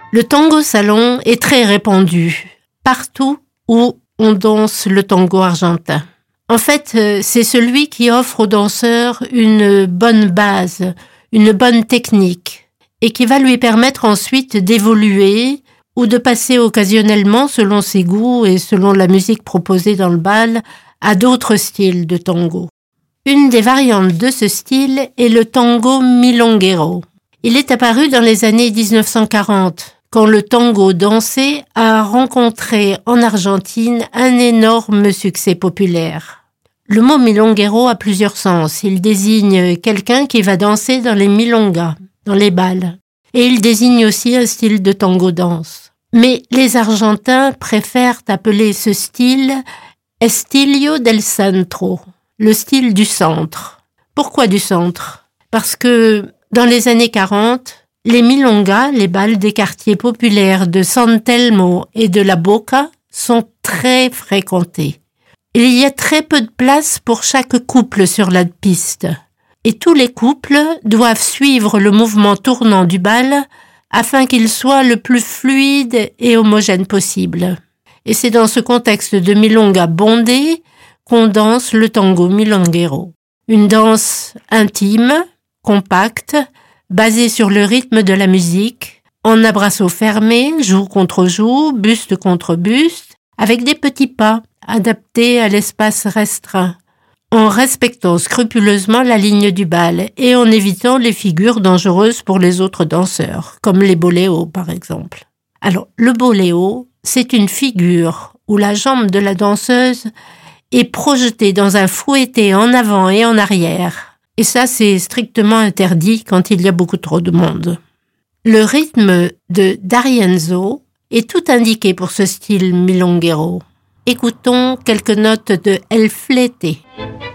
Le tango salon est très répandu, partout où on danse le tango argentin. En fait, c'est celui qui offre aux danseurs une bonne base, une bonne technique, et qui va lui permettre ensuite d'évoluer ou de passer occasionnellement, selon ses goûts et selon la musique proposée dans le bal, à d'autres styles de tango. Une des variantes de ce style est le tango milonguero. Il est apparu dans les années 1940, quand le tango dansé a rencontré en Argentine un énorme succès populaire. Le mot milonguero a plusieurs sens. Il désigne quelqu'un qui va danser dans les milongas, dans les bals. Et il désigne aussi un style de tango danse. Mais les Argentins préfèrent appeler ce style Estilo del Centro, le style du centre. Pourquoi du centre? Parce que dans les années 40, les milongas, les bals des quartiers populaires de San Telmo et de La Boca, sont très fréquentés. Il y a très peu de place pour chaque couple sur la piste. Et tous les couples doivent suivre le mouvement tournant du bal afin qu'il soit le plus fluide et homogène possible. Et c'est dans ce contexte de milonga bondé qu'on danse le tango milonguero. Une danse intime, compacte, basée sur le rythme de la musique, en abrasso fermé, joue contre joue, buste contre buste, avec des petits pas adaptés à l'espace restreint, en respectant scrupuleusement la ligne du bal et en évitant les figures dangereuses pour les autres danseurs, comme les boléos par exemple. Alors, le boléo, c'est une figure où la jambe de la danseuse est projetée dans un fouetté en avant et en arrière. Et ça, c'est strictement interdit quand il y a beaucoup trop de monde. Le rythme de D'Arienzo est tout indiqué pour ce style milonguero. Écoutons quelques notes de El Flete.